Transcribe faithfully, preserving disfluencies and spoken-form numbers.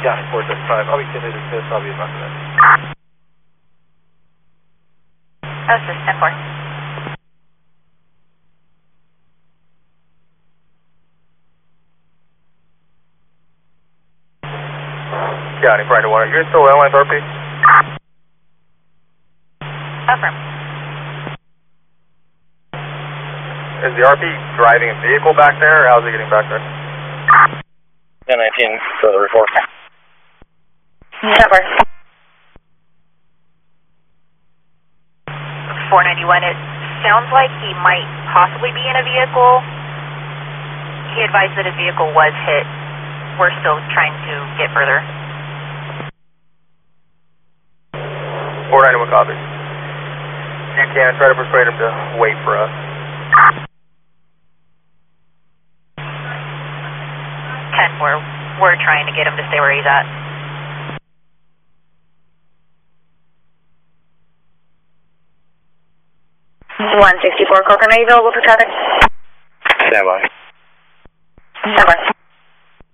County four seventy-five, I'll be ten to dismiss, I'll be about that. That's just ten four. County Pride one, are you still airlines R P? Affirm. Is the R P driving a vehicle back there, or how's he getting back there? ten nineteen, for the report. Cover. four ninety-one, it sounds like he might possibly be in a vehicle. He advised that his vehicle was hit. We're still trying to get further. four ninety-one copy. If you can, try to persuade him to wait for us. ten four, we're trying to get him to stay where he's at. one sixty-four, Cochran, are you available for traffic? Stand by. Stand by.